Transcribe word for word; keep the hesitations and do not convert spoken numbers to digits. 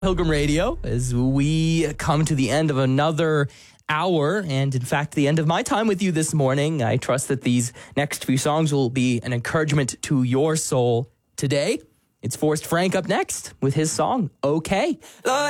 Pilgrim Radio as we come to the end of another hour, and in fact the end of my time with you this morning. I trust that these next few songs will be an encouragement to your soul today. It's Forrest Frank up next with his song, Okay. Lord,